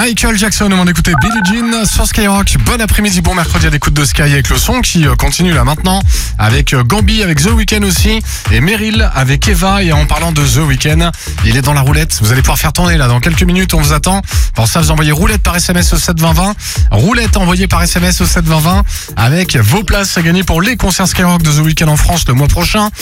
Michael Jackson, on va écouter Billie Jean sur Skyrock. Bon après-midi, bon mercredi à l'écoute de Sky avec le son qui continue là maintenant avec Gambi, avec The Weeknd aussi et Meryl avec Eva. Et en parlant de The Weeknd, il est dans la roulette. Vous allez pouvoir faire tourner là dans quelques minutes, on vous attend. Pour ça, vous envoyez roulette par SMS au 72020. Roulette envoyée par SMS au 72020 avec vos places à gagner pour les concerts Skyrock de The Weeknd en France le mois prochain.